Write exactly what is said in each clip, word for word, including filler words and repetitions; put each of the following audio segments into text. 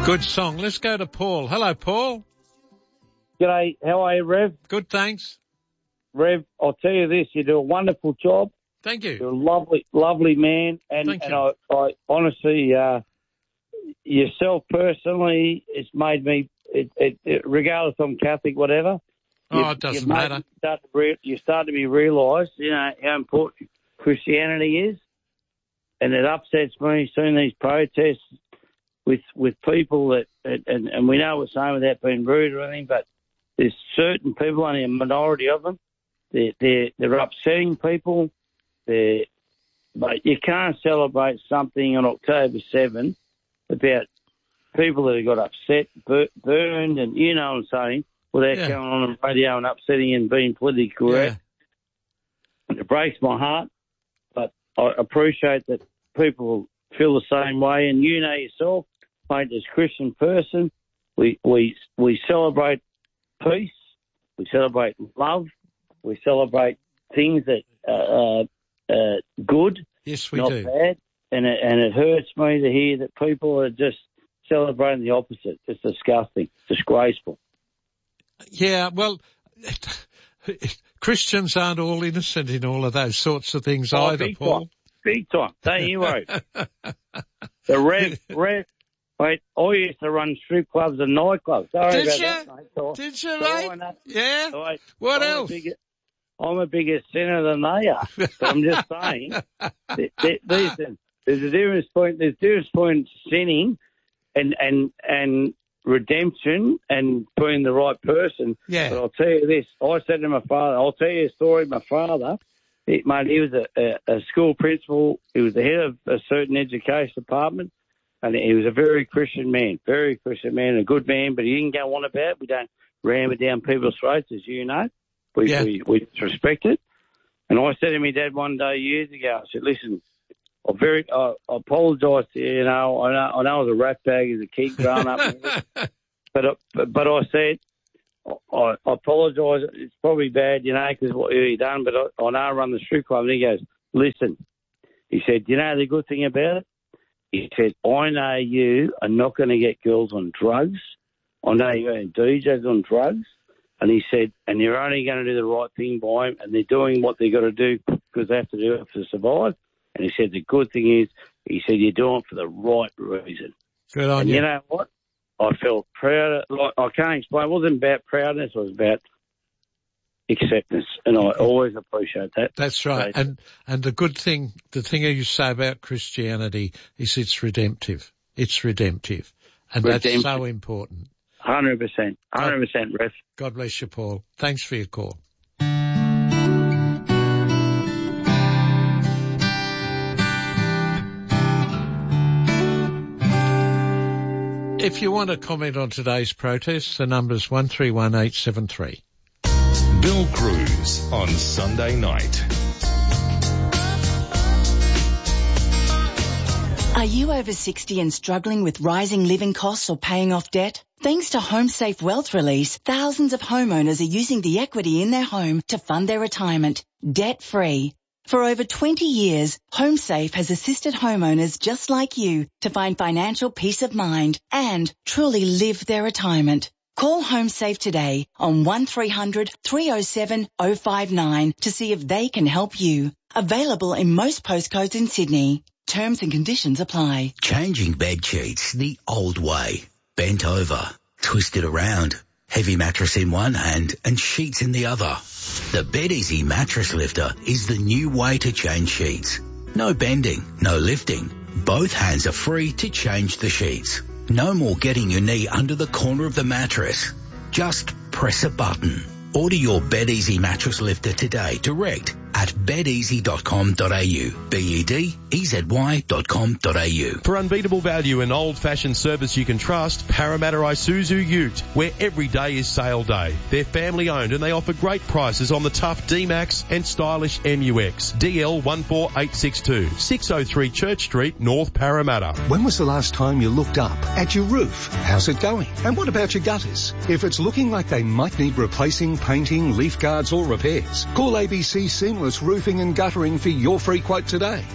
Good song. Let's go to Paul. Hello, Paul. G'day. How are you, Rev? Good, thanks. Rev, I'll tell you this. You do a wonderful job. Thank you. You're a lovely, lovely man. And, Thank and you. I, I honestly, uh, yourself personally, it's made me, it, it, it, regardless I'm Catholic, whatever. Oh, it doesn't matter. You start, to re- you start to be realised, you know, how important Christianity is. And it upsets me seeing these protests with with people that, and, and we know what's saying without being rude or anything, but there's certain people, only a minority of them, they're, they're, they're upsetting people. They're, but you can't celebrate something on October seventh about people that have got upset, bur- burned, and you know what I'm saying, without Yeah. going on the radio and upsetting and being politically correct. Yeah. It breaks my heart, but I appreciate that people feel the same way. And you know yourself, mate, as a Christian person, we, we, we celebrate peace, we celebrate love, we celebrate things that are uh, uh, good, Yes, we not do. bad. And it, and it hurts me to hear that people are just celebrating the opposite. It's disgusting, disgraceful. Yeah, well, Christians aren't all innocent in all of those sorts of things Oh, either, big Paul. time. Big time. Don't you worry. The Rev, Rev, wait, I used to run strip clubs and nightclubs. Sorry Did about you? that, mate. So, Did you, so I mate? know- Yeah? so I- What I'm else? A bigger, I'm a bigger sinner than they are. But I'm just saying, that, that, listen, there's a difference point, there's a difference point sinning and, and, and redemption and being the right person. Yeah. But I'll tell you this, I said to my father, I'll tell you a story. My father, he, mate, he was a, a, a school principal. He was the head of a certain education department, and he was a very Christian man, very Christian man, a good man, but he didn't go on about it. We don't ram it down people's throats, as you know. We, Yeah. we, we disrespect it. And I said to my dad one day years ago, I said, listen, I very, I, I apologise to you, you know, I know, I know I was a rat bag as a kid growing up, but, I- but I said, I, I apologise. It's probably bad, you know, because what he done, but I, I know I run the strip club. And he goes, listen, he said, you know the good thing about it? He said, I know you are not going to get girls on drugs. I know you're going to D Js on drugs. And he said, and you're only going to do the right thing by them, and they're doing what they've got to do because they have to do it to survive. And he said, the good thing is, he said, you're doing it for the right reason. Good on And you. you know what? I felt proud. Like, I can't explain. It wasn't about proudness. It was about acceptance. And I always appreciate that. That's right. So, And and the good thing, the thing you say about Christianity is it's redemptive. It's redemptive. And that's Redemptive. so important. one hundred percent. one hundred percent, Ref. God bless you, Paul. Thanks for your call. If you want to comment on today's protest, the number's one three one eight seven three. Bill Cruz on Sunday night. Are you over sixty and struggling with rising living costs or paying off debt? Thanks to HomeSafe Wealth Release, thousands of homeowners are using the equity in their home to fund their retirement, debt-free. For over twenty years, HomeSafe has assisted homeowners just like you to find financial peace of mind and truly live their retirement. Call HomeSafe today on one three hundred three oh seven oh five nine to see if they can help you. Available in most postcodes in Sydney. Terms and conditions apply. Changing bed sheets the old way. Bent over, twisted around, heavy mattress in one hand and sheets in the other. The BedEasy Mattress Lifter is the new way to change sheets. No bending, no lifting. Both hands are free to change the sheets. No more getting your knee under the corner of the mattress. Just press a button. Order your BedEasy Mattress Lifter today direct at bed easy dot com dot a u. B E D E Z Y dot com dot a u. For unbeatable value and old-fashioned service you can trust, Parramatta Isuzu Ute, where every day is sale day. They're family-owned and they offer great prices on the tough D-Max and stylish M U X. D L one four eight six two, six oh three Church Street, North Parramatta. When was the last time you looked up at your roof? How's it going? And what about your gutters? If it's looking like they might need replacing, painting, leaf guards or repairs, call A B C Seamless Roofing and Guttering for your free quote today. A B C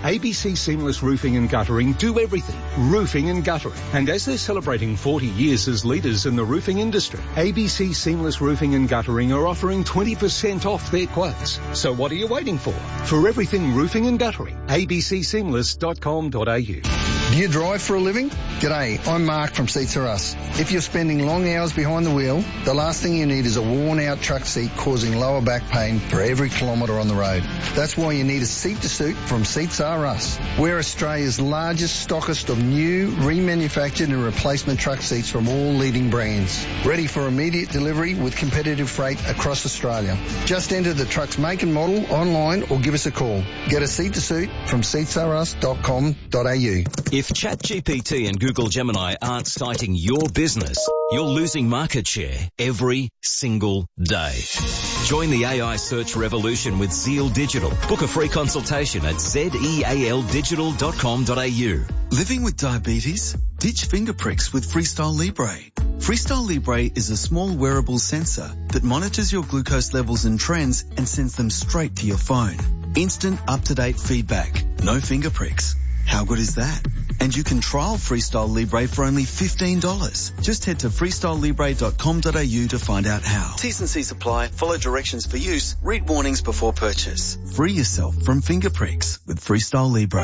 C Seamless Roofing and Guttering do everything, roofing and guttering. And as they're celebrating forty years as leaders in the roofing industry, A B C Seamless Roofing and Guttering are offering twenty percent off their quotes. So what are you waiting for? For everything roofing and guttering, a b c seamless dot com dot a u. Do you drive for a living? G'day, I'm Mark from Seats R Us. If you're spending long hours behind the wheel, the last thing you need is a worn-out truck seat causing lower back pain for every kilometre on the road. That's why you need a seat to suit from Seats R Us. We're Australia's largest stockist of new, remanufactured and replacement truck seats from all leading brands. Ready for immediate delivery with competitive freight across Australia. Just enter the truck's make and model online or give us a call. Get a seat to suit from seats r us dot com dot a u. If ChatGPT and Google Gemini aren't citing your business, you're losing market share every single day. Join the A I search revolution with Zeal Digital. Book a free consultation at zeal digital dot com dot a u. Living with diabetes? Ditch finger pricks with Freestyle Libre. Freestyle Libre is a small wearable sensor that monitors your glucose levels and trends and sends them straight to your phone. Instant up-to-date feedback. No finger pricks. How good is that? And you can trial Freestyle Libre for only fifteen dollars. Just head to freestyle libre dot com dot a u to find out how. T's and C's apply. Follow directions for use. Read warnings before purchase. Free yourself from finger pricks with Freestyle Libre.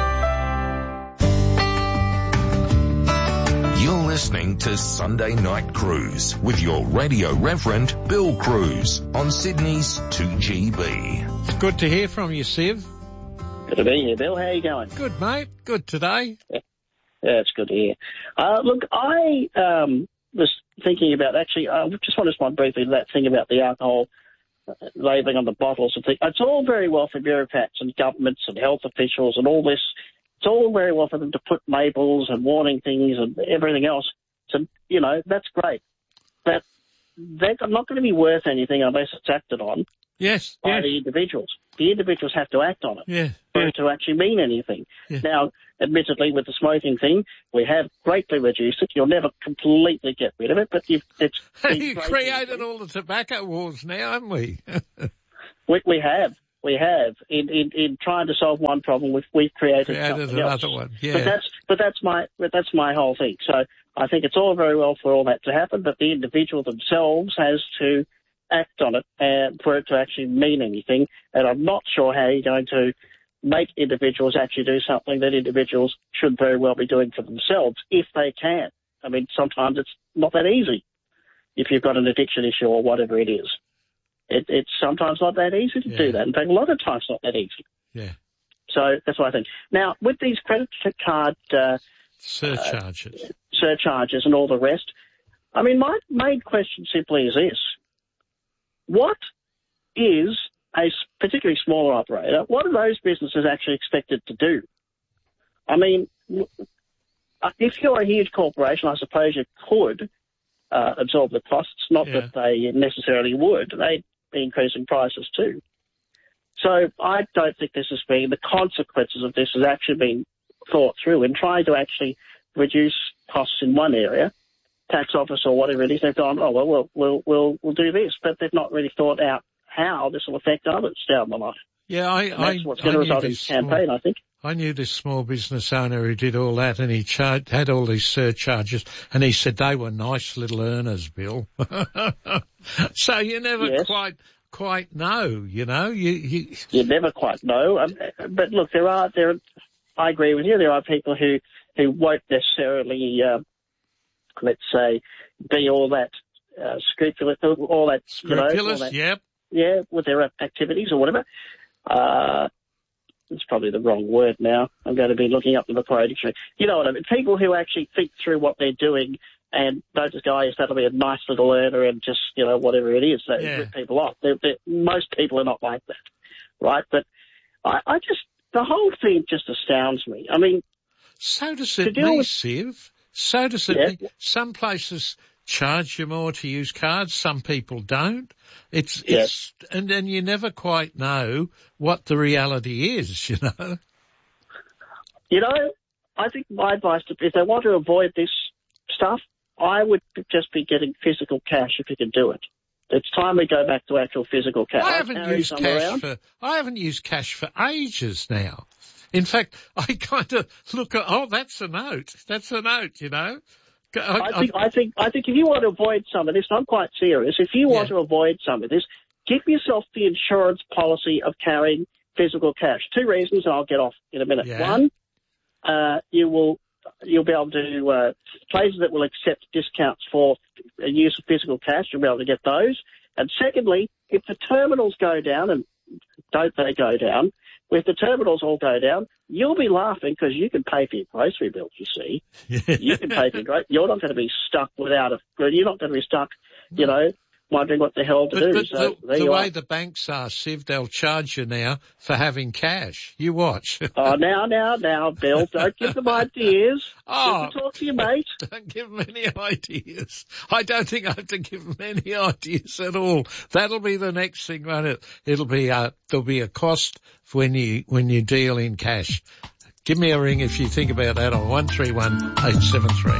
You're listening to Sunday Night Cruise with your radio reverend, Bill Cruz, on Sydney's two G B. It's good to hear from you, Siv. Good to be here, Bill. How are you going? Good, mate. Good today. Yeah, yeah it's good to hear. Uh, look, I um, was thinking about, actually, I just want to respond briefly to that thing about the alcohol labelling on the bottles and things. It's all very well for bureaucrats and governments and health officials and all this. It's all very well for them to put labels and warning things and everything else. So, you know, that's great. But they're not going to be worth anything unless it's acted on. Yes, by yes. the individuals. The individuals have to act on it yeah, for yeah. it to actually mean anything. Yeah. Now, admittedly, with the smoking thing, we have greatly reduced it. You'll never completely get rid of it, but you've, it's... you created all the tobacco wars now, haven't we? we? We have. We have. In, in, in trying to solve one problem, we've, we've created, created something another else. one, yeah. But that's, but that's my, but that's my whole thing. So I think it's all very well for all that to happen, but the individual themselves has to act on it and for it to actually mean anything. And I'm not sure how you're going to make individuals actually do something that individuals should very well be doing for themselves if they can. I mean, sometimes it's not that easy if you've got an addiction issue or whatever it is. It, it's sometimes not that easy to yeah. do that. In fact, a lot of times not that easy. Yeah. So that's what I think. Now, with these credit card uh, surcharges, uh, surcharges and all the rest, I mean, my main question simply is this. What is a particularly smaller operator, what are those businesses actually expected to do? I mean, if you're a huge corporation, I suppose you could uh, absorb the costs, not yeah. that they necessarily would. They'd be increasing prices too. So I don't think this has been, the consequences of this has actually been thought through in trying to actually reduce costs in one area. Tax office or whatever it is, they've gone, oh, well, we'll, we'll, we'll, we'll do this, but they've not really thought out how this will affect others down the line. Yeah, I, and that's I, what's going to result in this campaign, small, I think. I knew this small business owner who did all that, and he charged, had all these surcharges, and he said they were nice little earners, Bill. So you never yes. quite quite know, you know. You you, you never quite know. Um, but look, there are there. I agree with you. There are people who who won't necessarily. Uh, let's say, be all that uh, scrupulous, all that, scrupulous, you know, all that, yep. yeah, with their activities or whatever. Uh, it's probably the wrong word now. I'm going to be looking up the Macquarie Dictionary. You know what I mean? People who actually think through what they're doing and don't just go, yes, that'll be a nice little earner and just, you know, whatever it is, they yeah. rip people off. They're, they're, most people are not like that, right? But I, I just, the whole thing just astounds me. I mean, so does it me, with, Siv. So does it. Yeah. Some places charge you more to use cards. Some people don't. It's, yes. it's, and then you never quite know what the reality is, you know. You know, I think my advice to, if they want to avoid this stuff, I would just be getting physical cash if you can do it. It's time we go back to actual physical cash. I haven't used cash around. for, I haven't used cash for ages now. In fact, I kind of look at, oh, that's a note. That's a note, you know. I, I think, I think, I think if you want to avoid some of this, I'm quite serious. If you want yeah. to avoid some of this, give yourself the insurance policy of carrying physical cash. Two reasons, and I'll get off in a minute. Yeah. One, uh, you will, you'll be able to, uh, places that will accept discounts for use of physical cash, you'll be able to get those. And secondly, if the terminals go down, and don't they go down, if the terminals all go down, you'll be laughing because you can pay for your grocery bills, you see. You can pay for your grocery. You're not going to be stuck without a, you're not going to be stuck, you know, wondering what the hell to but, do. But so the, the way are. the banks are, Siv, they'll charge you now for having cash. You watch. Oh, now, now, now, Bill, don't give them ideas. Oh, talk to your mate. Don't give them any ideas. I don't think I have to give them any ideas at all. That'll be the next thing, won't it? It'll be uh there'll be a cost when you when you deal in cash. Give me a ring if you think about that on one three one eight seven three.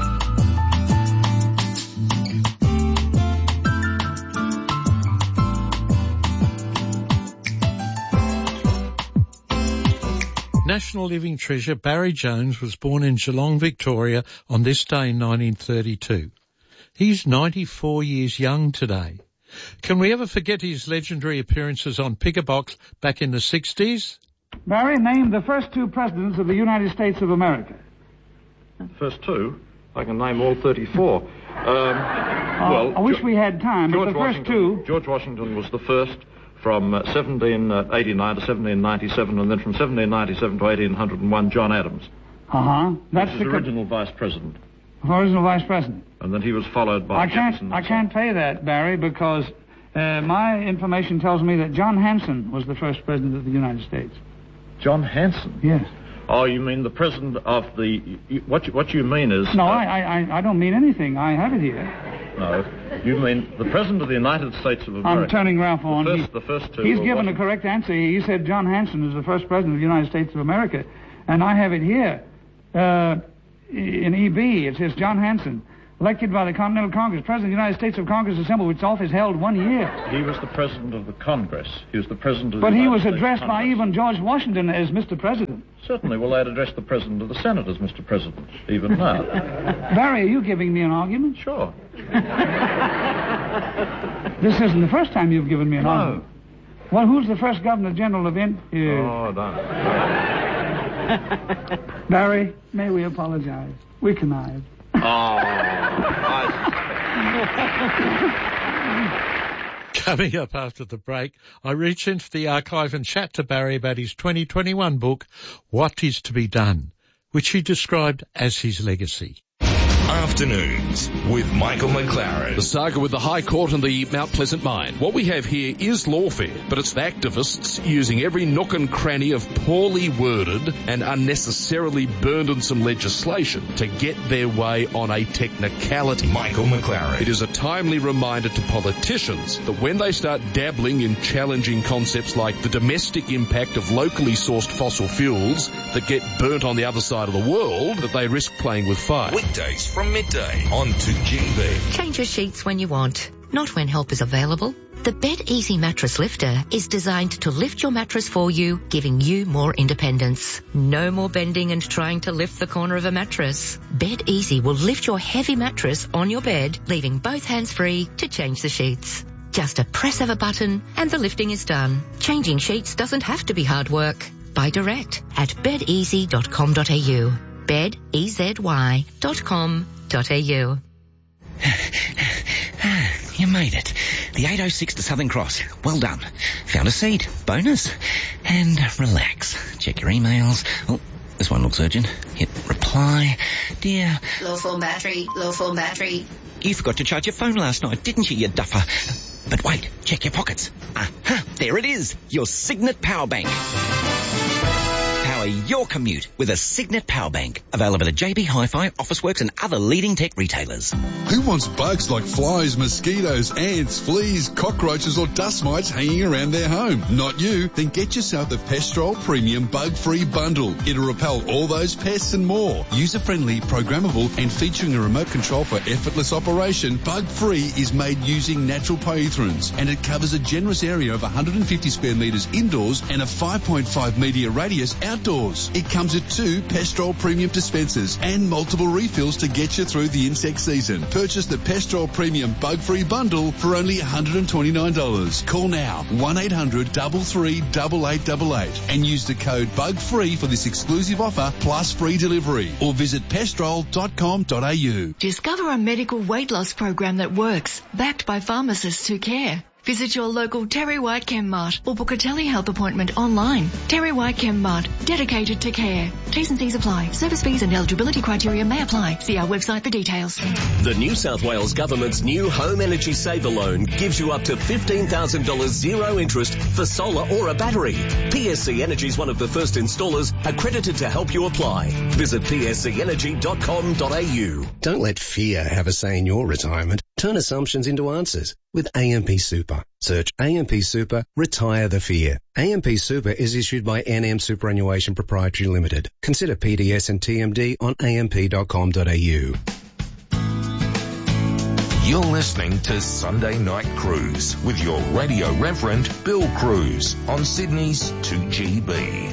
National living treasure Barry Jones was born in Geelong, Victoria on this day in nineteen thirty-two. He's ninety-four years young today. Can we ever forget his legendary appearances on Pickerbox back in the sixties? Barry, name the first two presidents of the United States of America. First two? I can name all thirty-four. Um, uh, well, I wish we had time, George but the Washington, first two... George Washington was the first from uh, seventeen eighty-nine to seventeen ninety-seven, and then from seventeen ninety-seven to eighteen oh one, John Adams. Uh-huh. That's the the original co- vice president. Original vice president. And then he was followed by I can't, Jefferson. I can't say that, Barry, because uh, my information tells me that John Hanson was the first president of the United States. John Hanson? Yes. Oh, you mean the president of the... You, what, you, what you mean is... No, uh, I, I I don't mean anything. I have it here. No, you mean the president of the United States of America. I'm turning Ralph on. The first, he, the first two... He's given Washington. the correct answer. He said John Hanson is the first president of the United States of America. And I have it here. Uh, in E B, it says John Hanson, elected by the Continental Congress, President of the United States of Congress Assembled, which office held one year. He was the President of the Congress. He was the President of but the But he United was States addressed Congress. by even George Washington as Mister President. Certainly. Well, they'd address the President of the Senate as Mister President, even now. Barry, are you giving me an argument? Sure. This isn't the first time you've given me an no. argument. Well, who's the first Governor General of India? Oh, don't. Barry, may we apologize? We connived. Oh, I... Coming up after the break, I reach into the archive and chat to Barry about his twenty twenty-one book, What Is to Be Done, which he described as his legacy. Afternoons with Michael McLaren. The saga with the High Court and the Mount Pleasant mine. What we have here is lawfare, but it's the activists using every nook and cranny of poorly worded and unnecessarily burdensome legislation to get their way on a technicality. Michael McLaren. It is a timely reminder to politicians that when they start dabbling in challenging concepts like the domestic impact of locally sourced fossil fuels that get burnt on the other side of the world, that they risk playing with fire. Weekdays from midday on two G B. Change your sheets when you want, not when help is available. The Bed Easy Mattress Lifter is designed to lift your mattress for you, giving you more independence. No more bending and trying to lift the corner of a mattress. Bed Easy will lift your heavy mattress on your bed, leaving both hands free to change the sheets. Just a press of a button and the lifting is done. Changing sheets doesn't have to be hard work. Buy direct at bed easy dot com dot a u. bed easy dot com dot a u. You made it. The eight oh six to Southern Cross. Well done. Found a seat. Bonus. And relax. Check your emails. Oh, this one looks urgent. Hit reply. Dear... Low phone battery. Low phone battery. You forgot to charge your phone last night, didn't you, you duffer? But wait. Check your pockets. Aha. There it is. Your Signet Power Bank. Power your commute with a Signet Power Bank. Available at J B Hi-Fi, Officeworks and other leading tech retailers. Who wants bugs like flies, mosquitoes, ants, fleas, cockroaches or dust mites hanging around their home? Not you. Then get yourself the Pestrol Premium Bug-Free Bundle. It'll repel all those pests and more. User-friendly, programmable and featuring a remote control for effortless operation, Bug-Free is made using natural poethrins and it covers a generous area of one hundred fifty square metres indoors and a five point five metre radius outdoors. stores. It comes with two Pestrol Premium dispensers and multiple refills to get you through the insect season. Purchase the Pestrol Premium Bug-Free Bundle for only one hundred twenty-nine dollars. Call now, one eight hundred three three eight eight eight eight, and use the code BUGFREE for this exclusive offer plus free delivery, or visit pestrol dot com dot a u. Discover a medical weight loss program that works, backed by pharmacists who care. Visit your local Terry White Chemmart or book a telehealth appointment online. Terry White Chemmart, dedicated to care. T's and C's apply. Service fees and eligibility criteria may apply. See our website for details. The New South Wales Government's new Home Energy Saver Loan gives you up to fifteen thousand dollars zero interest for solar or a battery. P S C Energy is one of the first installers accredited to help you apply. Visit p s c energy dot com dot a u. Don't let fear have a say in your retirement. Turn assumptions into answers with A M P Super. Search A M P Super, retire the fear. A M P Super is issued by N M Superannuation Proprietary Limited. Consider P D S and T M D on a m p dot com dot a u. You're listening to Sunday Night Cruise with your radio reverend Bill Cruz on Sydney's two G B.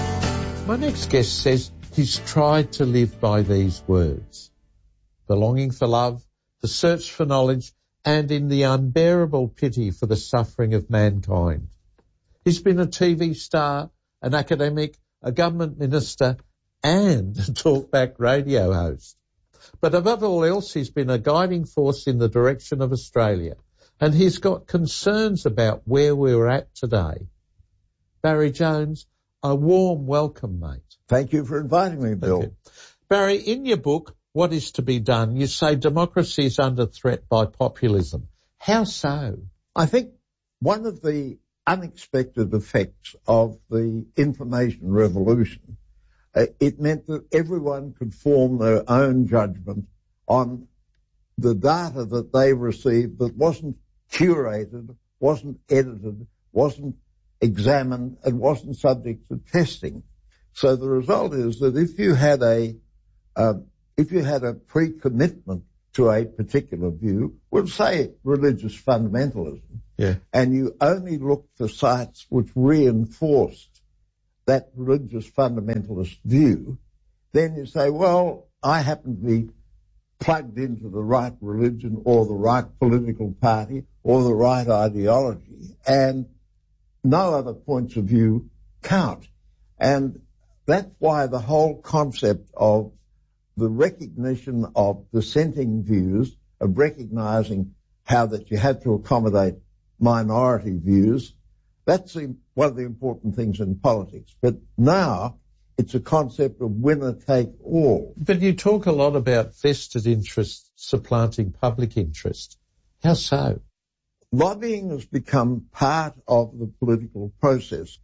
My next guest says he's tried to live by these words: the longing for love, the search for knowledge, and in the unbearable pity for the suffering of mankind. He's been a T V star, an academic, a government minister, and a talkback radio host. But above all else, he's been a guiding force in the direction of Australia, and he's got concerns about where we're at today. Barry Jones, a warm welcome, mate. Thank you for inviting me, Bill. Barry, in your book, What is to be Done, you say democracy is under threat by populism. How so? I think one of the unexpected effects of the information revolution, uh, it meant that everyone could form their own judgment on the data that they received that wasn't curated, wasn't edited, wasn't examined, and wasn't subject to testing. So the result is that if you had a uh, If you had a pre-commitment to a particular view, we'll say religious fundamentalism, yeah, and you only looked for sites which reinforced that religious fundamentalist view, then you say, well, I happen to be plugged into the right religion or the right political party or the right ideology, and no other points of view count. And that's why the whole concept of the recognition of dissenting views, of recognizing how that you had to accommodate minority views, that's one of the important things in politics. But now it's a concept of winner take all. But you talk a lot about vested interest supplanting public interest. How so? Lobbying has become part of the political process.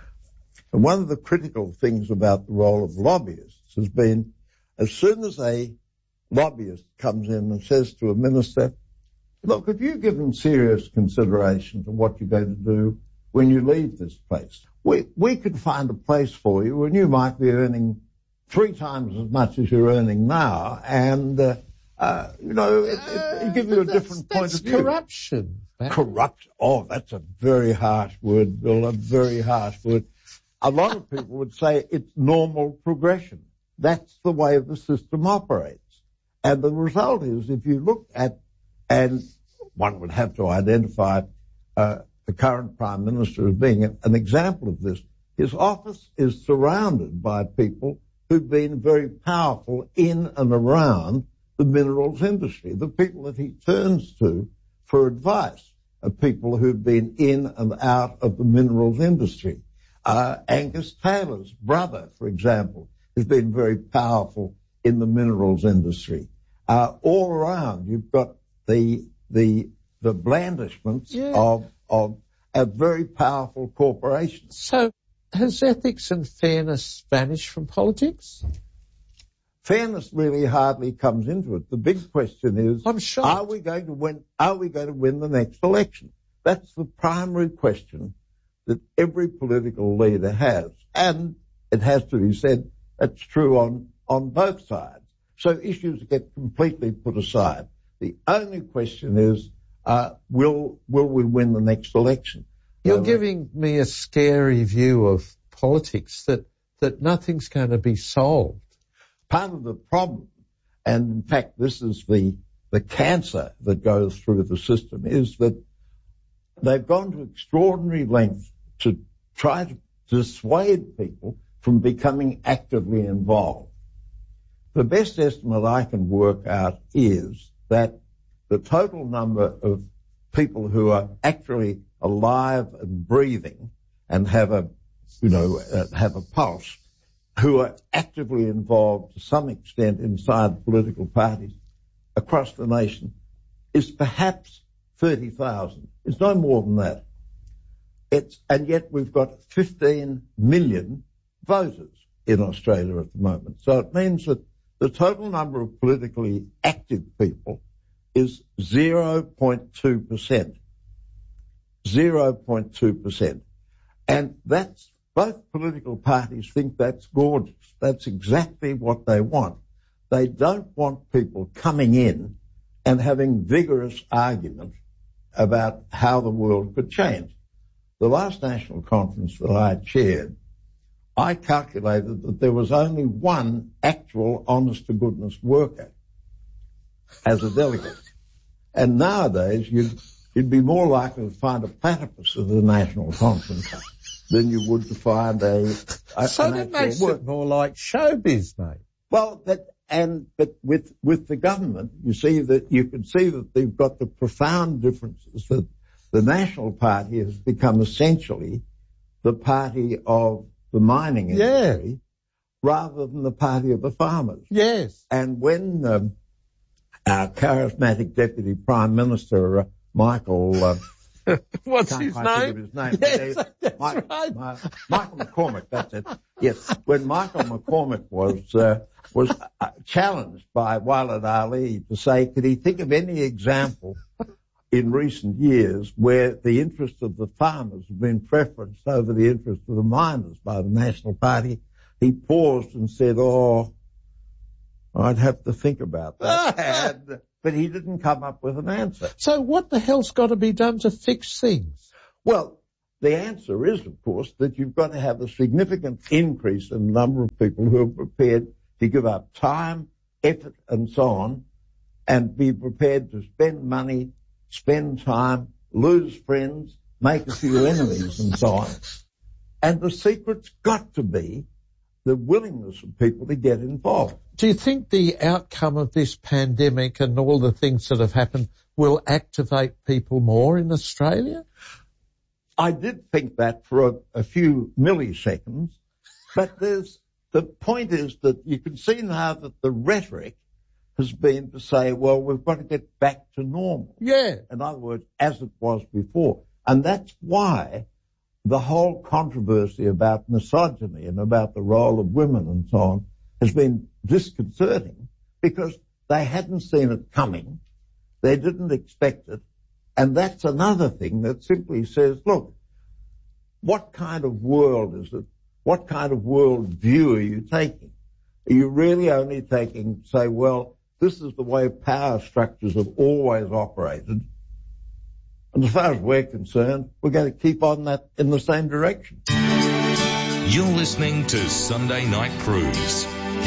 And one of the critical things about the role of lobbyists has been, as soon as a lobbyist comes in and says to a minister, look, have you given serious consideration to what you're going to do when you leave this place? We, we could find a place for you and you might be earning three times as much as you're earning now, and, uh, uh, you know, it, it, it gives you a different point of view. Corruption. Corruption. Oh, that's a very harsh word, Bill, a very harsh word. A lot of people would say it's normal progression. That's the way the system operates. And the result is, if you look at, and one would have to identify uh, the current Prime Minister as being an example of this, his office is surrounded by people who've been very powerful in and around the minerals industry. The people that he turns to for advice are people who've been in and out of the minerals industry. Uh, Angus Taylor's brother, for example, has been very powerful in the minerals industry. Uh, all around, you've got the the the blandishments yeah. of of a very powerful corporation. So, has ethics and fairness vanished from politics? Fairness really hardly comes into it. The big question is, I'm sure. are we going to win? Are we going to win the next election? That's the primary question that every political leader has, and it has to be said. That's true on, on both sides. So issues get completely put aside. The only question is, uh, will, will we win the next election? You're so, giving me a scary view of politics, that that nothing's going to be solved. Part of the problem, and in fact this is the, the cancer that goes through the system, is that they've gone to extraordinary lengths to try to dissuade people from becoming actively involved. The best estimate I can work out is that the total number of people who are actually alive and breathing and have a, you know, uh, have a pulse, who are actively involved to some extent inside political parties across the nation, is perhaps thirty thousand. It's no more than that. It's, and yet we've got fifteen million voters in Australia at the moment. So it means that the total number of politically active people is zero point two percent. zero point two percent. And that's, both political parties think that's gorgeous. That's exactly what they want. They don't want people coming in and having vigorous argument about how the world could change. The last national conference that I chaired, I calculated that there was only one actual honest-to-goodness worker as a delegate. And nowadays, you'd, you'd be more likely to find a platypus at a national conference than you would to find a, a So an that actual makes worker. it more like showbiz, mate. Well, that, and, but with, with the government, you see that, you can see that they've got the profound differences that the National Party has become essentially the party of the mining industry, yeah, rather than the party of the farmers. Yes. And when um, our charismatic Deputy Prime Minister, uh, Michael... Uh, What's can't his quite name? think of his name. Yes, Uh, that's Mike- right. Ma- Michael McCormick, that's it. Yes, when Michael McCormick was uh, was uh, challenged by Walid Ali to say, could he think of any example in recent years where the interests of the farmers have been preferenced over the interests of the miners by the National Party, he paused and said, oh, I'd have to think about that. And, but he didn't come up with an answer. So what the hell's got to be done to fix things? Well, the answer is, of course, that you've got to have a significant increase in the number of people who are prepared to give up time, effort, and so on, and be prepared to spend money, spend time, lose friends, make a few enemies, and so on. And the secret's got to be the willingness of people to get involved. Do you think the outcome of this pandemic and all the things that have happened will activate people more in Australia? I did think that for a, a few milliseconds, but there's, the point is that you can see now that the rhetoric has been to say, well, we've got to get back to normal. Yeah. In other words, as it was before. And that's why the whole controversy about misogyny and about the role of women and so on has been disconcerting, because they hadn't seen it coming. They didn't expect it. And that's another thing that simply says, look, what kind of world is it? What kind of world view are you taking? Are you really only taking, say, well, this is the way power structures have always operated, and as far as we're concerned, we're going to keep on that in the same direction. You're listening to Sunday Night Cruise.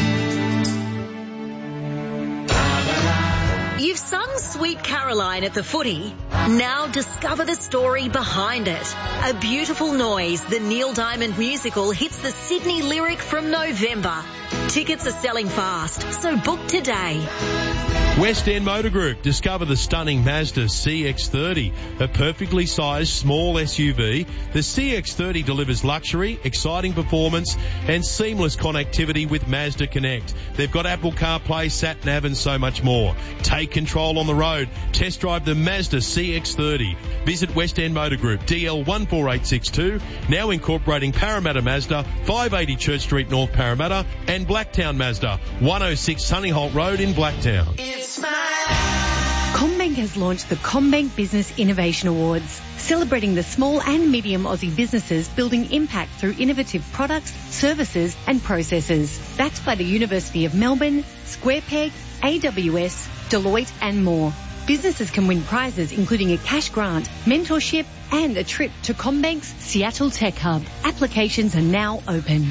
You've sung Sweet Caroline at the footy. Now discover the story behind it. A Beautiful Noise, the Neil Diamond musical, hits the Sydney Lyric from November. Tickets are selling fast, so book today. West End Motor Group. Discover the stunning Mazda C X thirty, a perfectly sized small S U V. The C X thirty delivers luxury, exciting performance and seamless connectivity with Mazda Connect. They've got Apple CarPlay, SatNav and so much more. Take control on the road. Test drive the Mazda C X thirty. Visit West End Motor Group, D L one four eight six two, now incorporating Parramatta Mazda, five eighty Church Street, North Parramatta, and Blacktown Mazda, one oh six Sunnyholt Road in Blacktown. CommBank has launched the CommBank Business Innovation Awards, celebrating the small and medium Aussie businesses building impact through innovative products, services and processes. Backed by the University of Melbourne, SquarePeg, A W S, Deloitte and more. Businesses can win prizes including a cash grant, mentorship and a trip to CommBank's Seattle Tech Hub. Applications are now open.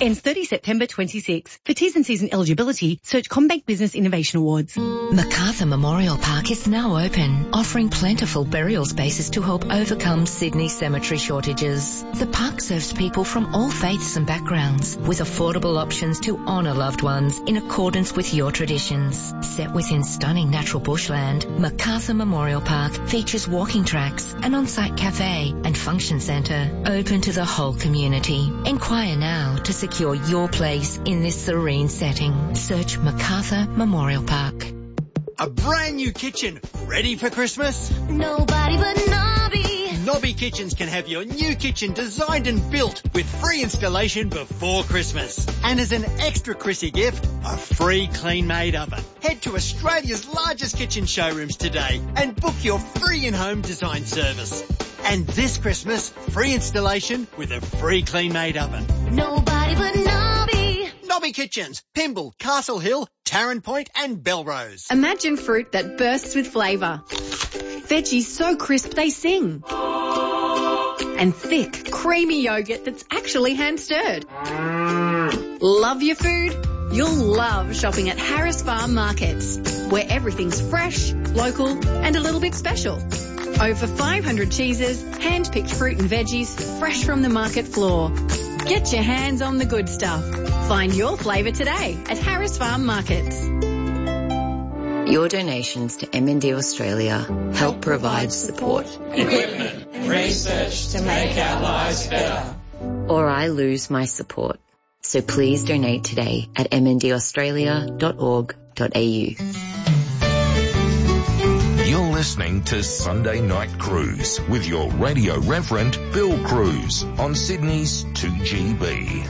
Ends thirtieth September twenty-six. For T's and C's and eligibility, search CommBank Business Innovation Awards. MacArthur Memorial Park is now open, offering plentiful burial spaces to help overcome Sydney's cemetery shortages. The park serves people from all faiths and backgrounds, with affordable options to honour loved ones in accordance with your traditions. Set within stunning natural bushland, MacArthur Memorial Park features walking tracks, an on-site cafe and function centre open to the whole community. Inquire now to secure your place in this serene setting. Search MacArthur Memorial Park. A brand new kitchen, ready for Christmas? Nobody but Nobby. Nobby Kitchens can have your new kitchen designed and built with free installation before Christmas. And as an extra Chrissy gift, a free clean-made oven. Head to Australia's largest kitchen showrooms today and book your free in-home design service. And this Christmas, free installation with a free clean-made oven. Nobody but Nobby. Nobby Kitchens, Pymble, Castle Hill, Tarrant Point and Belrose. Imagine fruit that bursts with flavour. Veggies so crisp they sing. And thick, creamy yoghurt that's actually hand-stirred. Love your food? You'll love shopping at Harris Farm Markets, where everything's fresh, local and a little bit special. Over five hundred cheeses, hand-picked fruit and veggies, fresh from the market floor. Get your hands on the good stuff. Find your flavour today at Harris Farm Markets. Your donations to M N D Australia help provide support, equipment, research to make our lives better. Or I lose my support. So please donate today at m n d australia dot org dot a u. You're listening to Sunday Night Cruise with your radio reverend Bill Cruz on Sydney's two G B.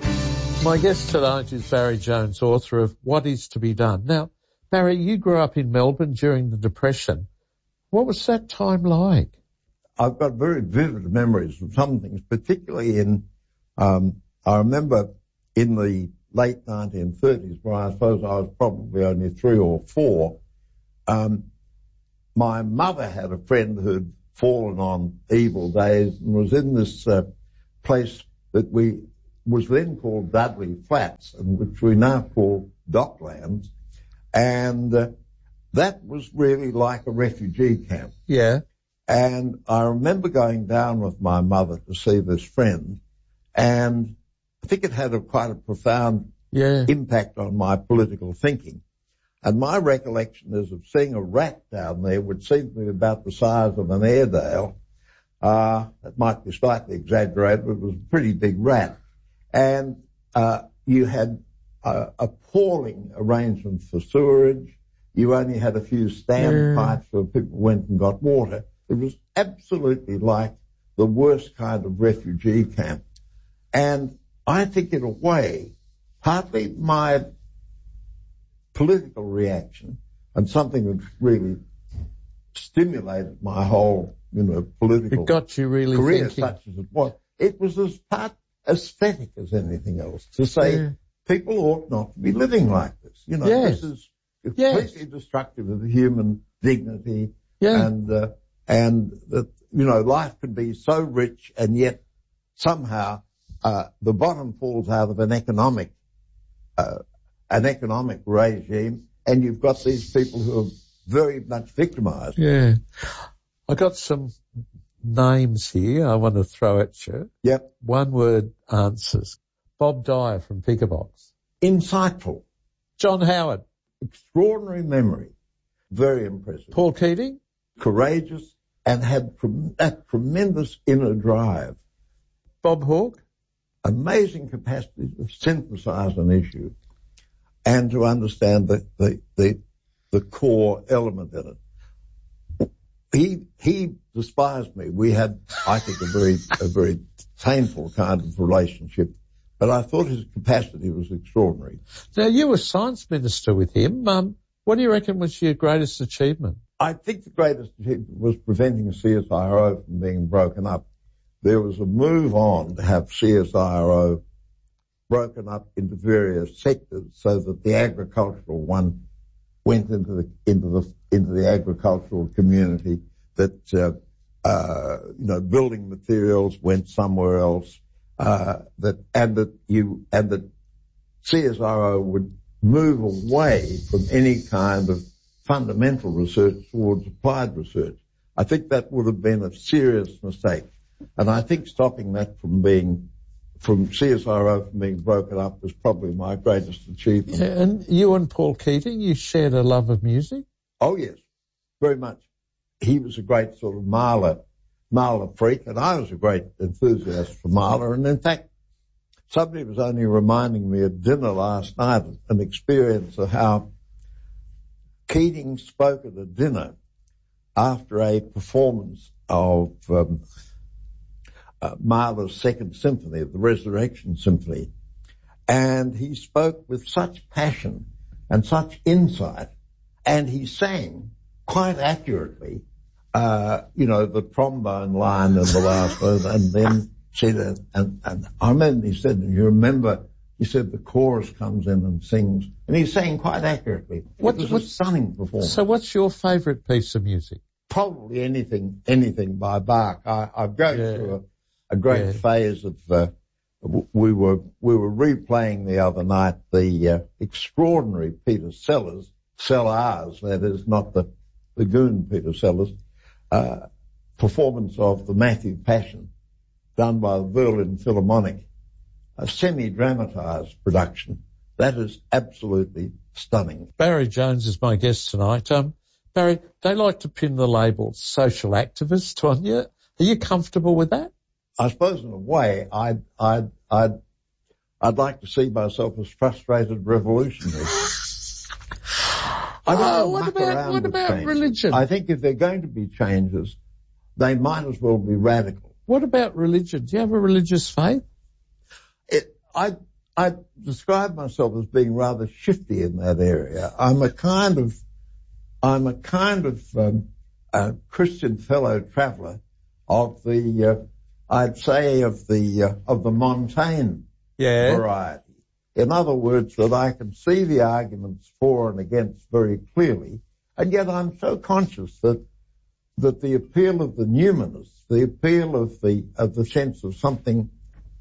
My guest tonight is Barry Jones, author of What Is to Be Done. Now, Barry, you grew up in Melbourne during the Depression. What was that time like? I've got very vivid memories of some things, particularly in, um, I remember in the late nineteen thirties, where I suppose I was probably only three or four, um, my mother had a friend who'd fallen on evil days and was in this uh, place that we was then called Dudley Flats, and which we now call Docklands, and uh, that was really like a refugee camp. Yeah. And I remember going down with my mother to see this friend, and I think it had a quite a profound yeah. impact on my political thinking. And my recollection is of seeing a rat down there, which seemed to be about the size of an Airedale. Uh, it might be slightly exaggerated, but it was a pretty big rat. And uh, you had uh, appalling arrangements for sewerage. You only had a few standpipes where people went and got water. It was absolutely like the worst kind of refugee camp. And I think in a way, partly my political reaction and something that really stimulated my whole, you know, political it got you really career, thinking. such as it was. It was as part aesthetic as anything else to say yeah. people ought not to be living like this. You know, yes. this is yes. completely destructive of human dignity, yeah. and uh, and that, you know, life can be so rich and yet somehow uh, the bottom falls out of an economic uh, an economic regime, and you've got these people who are very much victimized. Yeah. I got some names here I want to throw at you. Yep. One word answers. Bob Dyer from Pickerbox. Insightful. John Howard. Extraordinary memory. Very impressive. Paul Keating. Courageous and had trem- that tremendous inner drive. Bob Hawke. Amazing capacity to synthesize an issue and to understand the, the, the, the core element in it. He, he despised me. We had, I think, a very, a very painful kind of relationship, but I thought his capacity was extraordinary. Now, you were science minister with him. Um, what do you reckon was your greatest achievement? I think the greatest achievement was preventing C S I R O from being broken up. There was a move on to have C S I R O broken up into various sectors so that the agricultural one went into the into the into the agricultural community, that uh, uh, you know, building materials went somewhere else, uh, that, and that you, and that C S I R O would move away from any kind of fundamental research towards applied research. I think that would have been a serious mistake. And I think stopping that from being, from C S I R O from being broken up was probably my greatest achievement. Yeah, and you and Paul Keating, you shared a love of music? Oh, yes, very much. He was a great sort of Mahler, Mahler freak, and I was a great enthusiast for Mahler. And in fact, somebody was only reminding me at dinner last night an experience of how Keating spoke at a dinner after a performance of um, uh, Mahler's Second Symphony, the Resurrection Symphony, and he spoke with such passion and such insight, and he sang quite accurately, uh, you know, the trombone line in the last verse, and then said, and, and I remember he said, you remember, he said the chorus comes in and sings, and he sang quite accurately. What, it was what, a stunning performance. So what's your favourite piece of music? Probably anything, anything by Bach. I, I've gone yeah. through a, a great yeah. phase of, uh, we were, we were replaying the other night the, uh, extraordinary Peter Sellers, Sellars, that is not the, the goon Peter Sellers, uh, performance of the Matthew Passion, done by the Berlin Philharmonic, a semi-dramatised production. That is absolutely stunning. Barry Jones is my guest tonight. Um, Barry, they like to pin the label social activist on you. Are you comfortable with that? I suppose in a way I'd, I'd, I'd, I'd like to see myself as frustrated revolutionary. I don't oh, what about, what about changes. religion? I think if they're going to be changes, they might as well be radical. What about religion? Do you have a religious faith? It, I, I describe myself as being rather shifty in that area. I'm a kind of, I'm a kind of um, a Christian fellow traveller of the, uh, I'd say of the uh, of the Montaigne yeah. variety. In other words, that I can see the arguments for and against very clearly, and yet I'm so conscious that that the appeal of the numinous, the appeal of the of the sense of something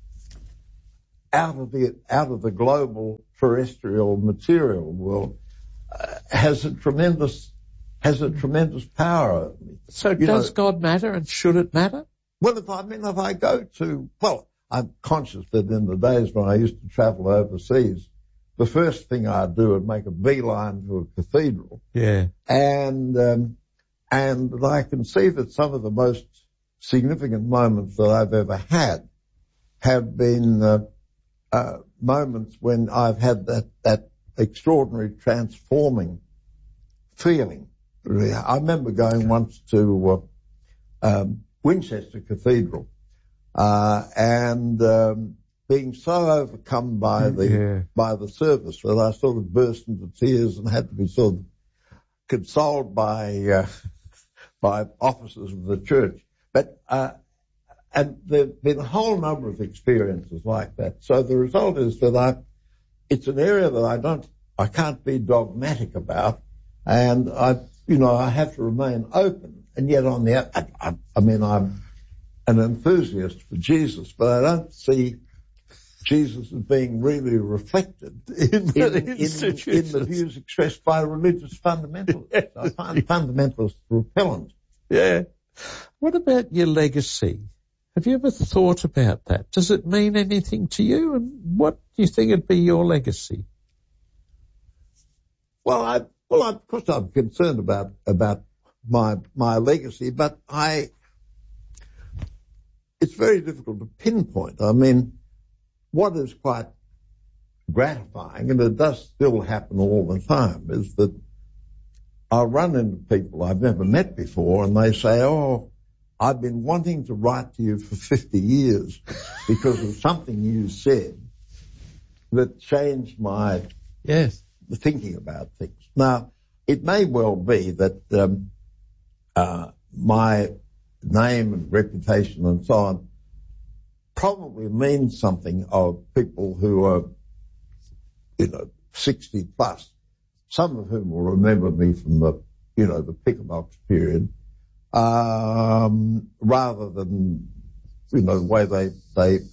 out of the out of the global terrestrial material world uh, has a tremendous has a tremendous power over me. So you does know, God matter, and should it matter? Well, if I mean if I go to well, I'm conscious that in the days when I used to travel overseas, the first thing I'd do would make a beeline to a cathedral. Yeah, and. Um, And I can see that some of the most significant moments that I've ever had have been uh, uh, moments when I've had that, that extraordinary transforming feeling. I remember going once to uh, um, Winchester Cathedral uh, and um, being so overcome by the yeah. by the service that I sort of burst into tears and had to be sort of consoled by uh, by officers of the church. But uh, and there've been a whole number of experiences like that. So the result is that I, it's an area that I don't, I can't be dogmatic about, and I, you know, I have to remain open. And yet on the, I, I, I mean, I'm an enthusiast for Jesus, but I don't see Jesus as being really reflected in, in, in, in the views expressed by religious fundamentalists. Yes. I find fundamentalists repellent. Yeah. What about your legacy? Have you ever thought about that? Does it mean anything to you? And what do you think would be your legacy? Well, I, well, I, of course I'm concerned about, about my, my legacy, but I, it's very difficult to pinpoint. I mean, what is quite gratifying, and it does still happen all the time, is that I'll run into people I've never met before, and they say, oh, I've been wanting to write to you for fifty years because of something you said that changed my yes thinking about things. Now, it may well be that um, uh, my name and reputation and so on probably means something of people who are, you know, sixty plus, some of whom will remember me from the, you know, the Pick-a-Box period, um, rather than, you know, the way they, they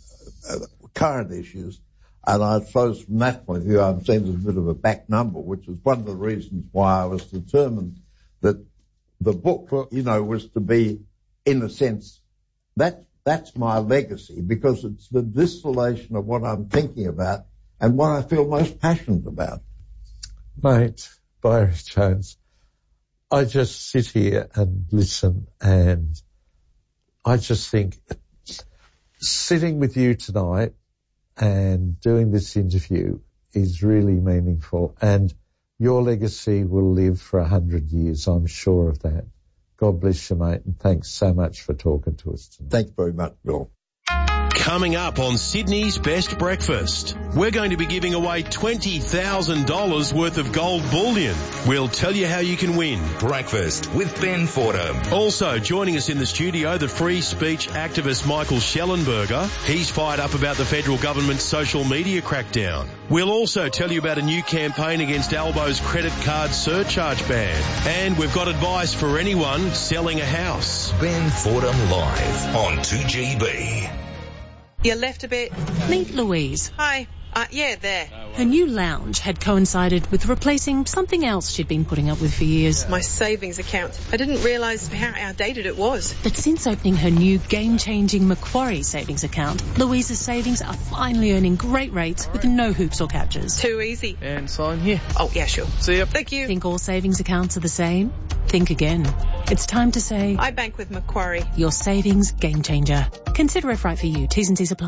uh, current issues. And I suppose from that point of view, I'm seeing as a bit of a back number, which is one of the reasons why I was determined that the book, you know, was to be, in a sense, that that's my legacy, because it's the distillation of what I'm thinking about and what I feel most passionate about. Mate, Byron Jones, I just sit here and listen, and I just think sitting with you tonight and doing this interview is really meaningful, and your legacy will live for a hundred years. I'm sure of that. God bless you, mate, and thanks so much for talking to us tonight. Thanks very much, Bill. Coming up on Sydney's Best Breakfast, we're going to be giving away twenty thousand dollars worth of gold bullion. We'll tell you how you can win. Breakfast with Ben Fordham. Also joining us in the studio, the free speech activist Michael Schellenberger. He's fired up about the federal government's social media crackdown. We'll also tell you about a new campaign against Albo's credit card surcharge ban. And we've got advice for anyone selling a house. Ben Fordham live on two G B. You left a bit. Meet Louise. Hi. Uh, yeah, there. Her new lounge had coincided with replacing something else she'd been putting up with for years. My savings account. I didn't realise how outdated it was. But since opening her new game-changing Macquarie savings account, Louise's savings are finally earning great rates with no hoops or catches. Too easy. And sign here. Oh, yeah, sure. See ya. Thank you. Think all savings accounts are the same? Think again. It's time to say... I bank with Macquarie. Your savings game changer. Consider it right for you. T's and C's apply.